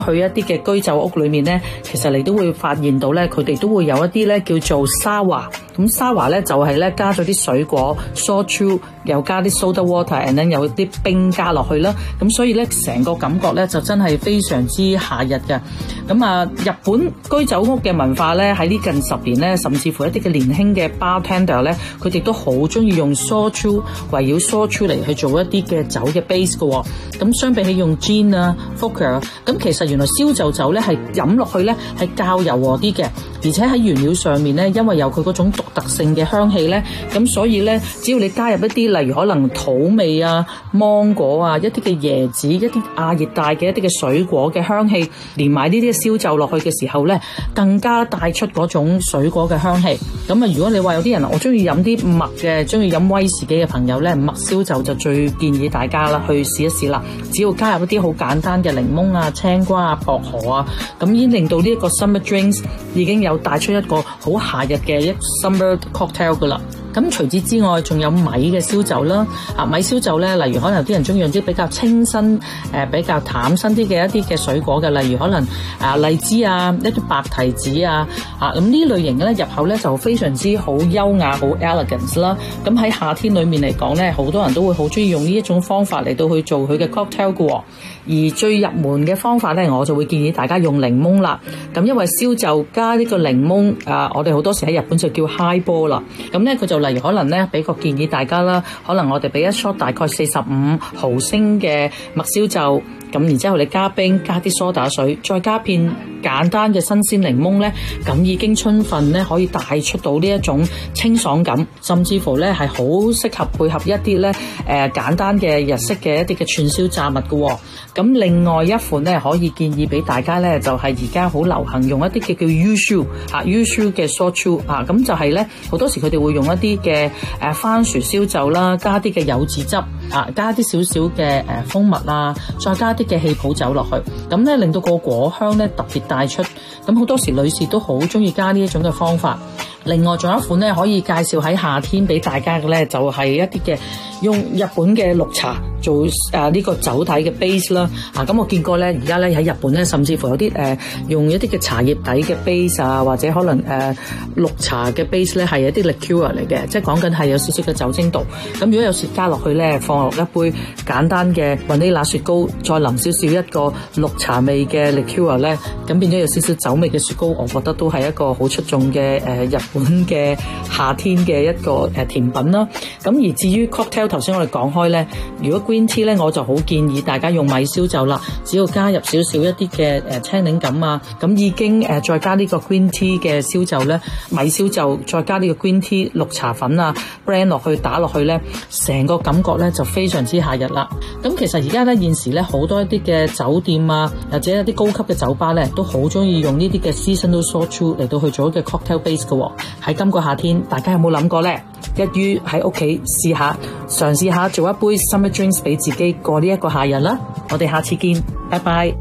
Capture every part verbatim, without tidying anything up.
去一啲嘅居酒屋裏面咧，其實你都會發現到咧，佢哋都會有一啲咧叫做沙華。咁沙華咧就係咧加咗啲水果 soju， 又加啲 soda water，and then 有啲冰加落去啦。咁所以咧成個感覺咧就真係非常之夏日嘅。咁啊，日本居酒屋嘅文化咧喺呢近十年咧，甚至乎一啲嘅年輕嘅 bartender 咧，佢哋都好中意用 soju 圍繞 soju嚟去做一啲嘅酒嘅 base 嘅。咁相比起用 gin 啊 vodka， 咁其實原來燒就酒咧係飲落去咧係較柔和啲嘅，而且喺原料上面咧，因為有佢嗰種獨特性嘅香氣咧，咁所以咧，只要你加入一啲例如可能土味啊、芒果啊、一啲嘅椰子、一啲亞熱帶嘅一啲嘅水果嘅香氣，連埋呢啲燒酒落去嘅時候咧，更加帶出嗰種水果嘅香氣。咁啊，如果你話有啲人我中意飲啲麥嘅，中意飲威士忌嘅朋友咧，麥燒酒就最建議大家啦，去試一試啦。只要加入一啲好簡單嘅檸檬啊、青瓜啊、薄荷啊，咁已經令到呢一個 summer drinks 已經有帶出一個好夏日嘅一 summer cocktail 噶啦。咁除此之外，仲有米嘅燒酒啦。啊，米燒酒咧，例如可能有啲人中意用啲比較清新、誒比較淡身啲嘅一啲嘅水果嘅，例如可能啊荔枝啊、一啲白提子啊，啊咁呢類型嘅咧入口咧就非常之好優雅、好 elegance 啦。咁喺夏天裏面嚟講咧，好多人都會好中意用呢一種方法嚟到去做佢嘅 cocktail 嘅。而最入門嘅方法咧，我就會建議大家用檸檬啦。咁因為燒酒加呢個檸檬，啊我哋好多時喺日本就叫 highball 啦。咁咧佢就例如可能咧，俾個建議大家啦，可能我哋俾一 shot 大概四十五毫升嘅麥燒酒，咁然之後你加冰，加啲梳打水，再加片簡單嘅新鮮檸檬咧，咁已經充分咧可以帶出到呢一種清爽感，甚至乎咧係好適合配合一啲咧誒簡單嘅日式嘅一啲嘅串燒炸物嘅。咁另外一款咧可以建議俾大家咧，就係而家好流行用一啲嘅叫 Yushu 啊 Yushu 嘅 soju 啊，咁就係咧好多時佢哋會用一啲嘅誒番薯燒酒啦，加啲嘅柚子汁啊，加啲少少嘅誒蜂蜜啊，再加啲嘅氣泡酒落去，咁咧令到個果香咧特別帶出。咁好多時女士都好中意加呢一種嘅方法。另外仲有一款咧可以介紹喺夏天俾大家嘅咧，就係一啲嘅用日本嘅綠茶做誒呢個酒體嘅 base 啦。啊咁我見過咧，而家咧喺日本咧，甚至乎有啲誒、呃、用一啲嘅茶葉底嘅 base 啊，或者可能誒、呃、綠茶嘅 base 咧係一啲 liqueur 嚟嘅，即係講緊係有少少嘅酒精度。咁如果有雪加落去咧，放落一杯簡單嘅 vanilla 雪糕，再淋少少一個綠茶味嘅 liqueur 咧，咁變咗有少少酒味嘅雪糕，我覺得都係一個好出眾嘅誒、呃、日本嘅夏天嘅一個誒甜品啦。咁而至於 cocktail， 頭先我哋講開咧，如果 green tea 咧，我就好建議大家用米燒酒啦，只要加入少少一啲嘅誒青檸感啊，咁已經誒再加呢個 green tea 嘅燒酒咧，米燒酒再加呢個 green tea 綠茶粉啊 blend 落去打落去咧，成個感覺咧就非常之夏日啦。咁其實而家咧現時咧好多一啲嘅酒店啊，或者一啲高級嘅酒吧咧，都好中意用呢啲嘅 seasonal soju 嚟到去做一個 cocktail base 嘅。喺今個夏天，大家有冇諗過咧？一於喺屋企試下，嘗試下做一杯 summer drinks 俾自己過呢一個夏日啦。我哋下次見，拜拜。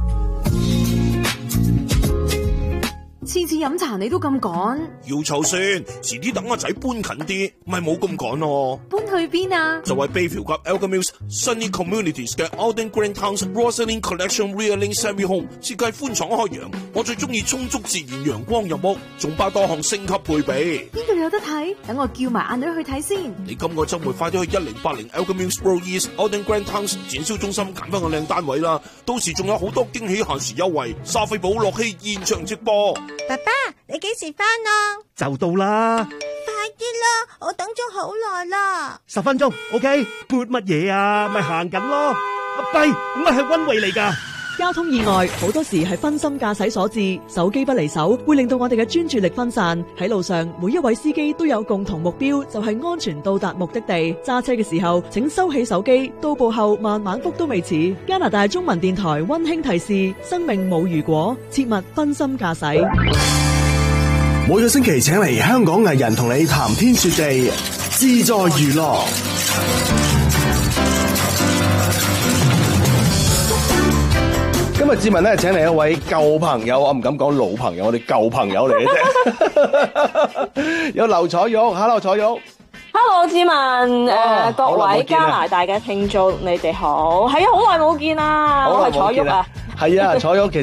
次次飲茶你都咁趕， 要湊先，遲啲等阿仔搬近啲，咪冇咁趕咯。 搬去邊啊？ 就係 Bayview 及 Alchemist Sunny Communities 嘅 Alden Grant House Rosalind Collection Realing Semi Home， 設計寬敞開揚，我最中意充足自然陽光入屋，仲包多項升級配備。 邊度有得睇？等我叫埋阿女去睇先。 你今個週末快啲去一零八零 Alchemist Road East Alden Grant House 展銷中心揀翻個靚單位啦！到時仲有好多驚喜限時優惠，莎菲寶樂希現場直播。 爸爸，你幾時返啊？ 就到啦！ 快啲啦，我等咗好耐啦。 十分鐘 ，OK？ 撥乜嘢啊？咪行緊咯。阿跛，我係溫慧嚟噶。 交通意外好多時係分心駕駛所致，手機不離手會令到我哋嘅專注力分散。喺路上，每一位司機都有共同目標，就係安全到達目的地。揸車嘅時候，請收起手機，到步後慢慢覆都未遲。加拿大中文電台溫馨提示：生命冇如果，切勿分心駕駛。 每個星期請嚟香港藝人同你談天說地，自在娛樂。今日志文咧請嚟一位舊朋友，我唔敢講老朋友，我哋舊朋友嚟嘅啫。有劉彩玉 ，Hello 彩玉 ，Hello 志文，誒、呃、各位加拿大嘅聽眾，你哋好，係啊，好耐冇見啦，我係彩玉啊。 係啊，彩玉其